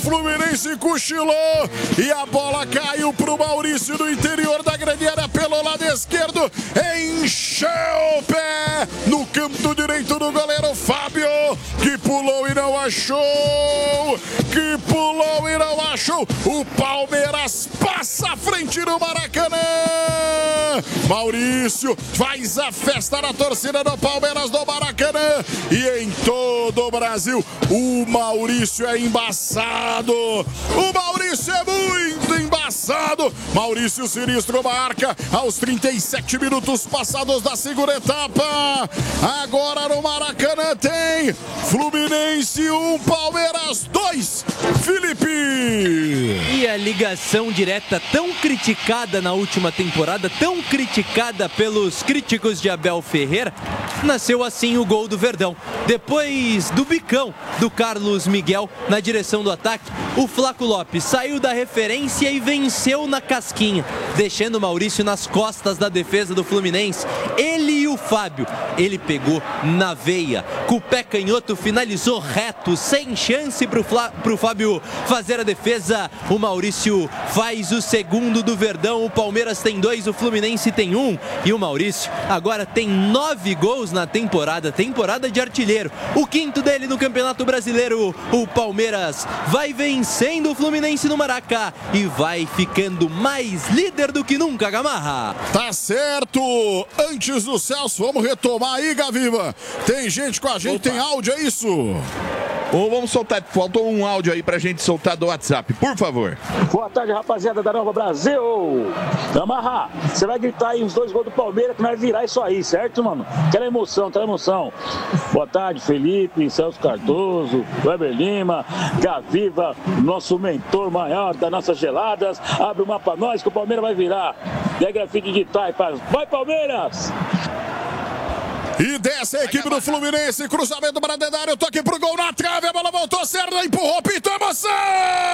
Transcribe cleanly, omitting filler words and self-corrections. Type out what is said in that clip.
Fluminense cochilou e a bola caiu pro Maurício no interior da grande área pelo lado esquerdo. Encheu o pé no canto direito do goleiro Fábio, que pulou e não achou. O Palmeiras passa à frente no Maracanã. Maurício faz a festa na torcida do Palmeiras no Maracanã e em todo o Brasil. O Maurício é embaçado. O Maurício é muito embaçado. Maurício Sinistro marca aos 37 minutos passados da segunda etapa. Agora no Maracanã tem Fluminense 1, Palmeiras 2. Felipe. E a ligação direta tão criticada na última temporada, tão criticada pelos críticos de Abel Ferreira, nasceu assim o gol do Verdão. Depois do bicão do Carlos Miguel na direção do ataque, o Flaco Lopes saiu da referência e venceu na casquinha, deixando o Maurício nas costas da defesa do Fluminense. Ele e o Fábio, ele pegou na veia, com o pé canhoto, finalizou reto, sem chance pro Fábio fazer a defesa. O Maurício faz o segundo do Verdão. O Palmeiras tem 2, o Fluminense tem 1. E o Maurício agora tem 9 gols na temporada de artilheiro. O 5º dele no Campeonato Brasileiro. O Palmeiras vai vencendo o Fluminense no Maracanã e vai ficando mais líder do que nunca, Gamarra. Tá certo. Antes do Celso, vamos retomar aí, Gaviva. Tem gente com a gente, tem áudio, é isso? Ou vamos soltar, faltou um áudio aí pra gente soltar do WhatsApp, por favor. Boa tarde, rapaziada da Nova Brasil. Gamarra, você vai gritar aí os 2 gols do Palmeiras que nós virar isso aí, certo, mano? Aquela emoção. Boa tarde, Felipe, Celso Cardoso, Weber Lima, Gaviva, nosso mentor maior das nossas geladas. Abre uma pra nós que o Palmeiras vai virar. E aí, grafite de Taipa. Vai, Palmeiras! E desce a equipe do Fluminense, cruzamento para Dedário, toque pro gol na trave, a bola voltou, Serra empurrou, pintou, emoção!